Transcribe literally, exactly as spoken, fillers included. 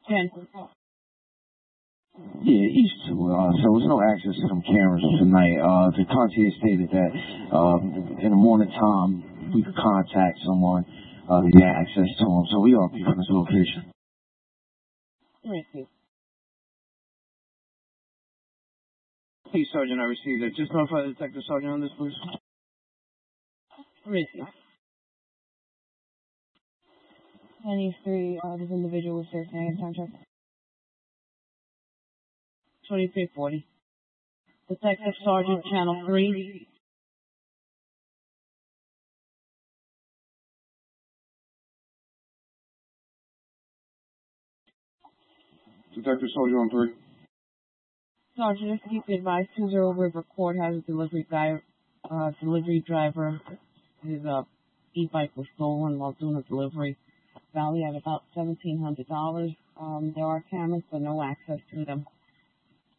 ten. Yeah, each two. Uh, so there's no access to some cameras tonight. Uh, the concierge stated that um, in the morning time we could contact someone uh, to get access to them. So we are from this location. Thank you. Hey, Sergeant, I received it. Just notify the Detective Sergeant on this, please. Received. Any three uh, this individual was searching any contract. Twenty-three forty. Detective Sergeant, Channel Three. Detective Sergeant on three. Sergeant, if you could advise Two Zero River Court has a delivery guy, uh, delivery driver. His uh, e-bike was stolen while doing a delivery. Value at about seventeen hundred dollars. Um, there are cameras, but no access to them.